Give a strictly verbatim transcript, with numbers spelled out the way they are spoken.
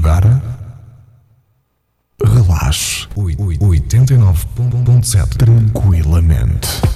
agora relaxe oitenta e nove ponto sete tranquilamente.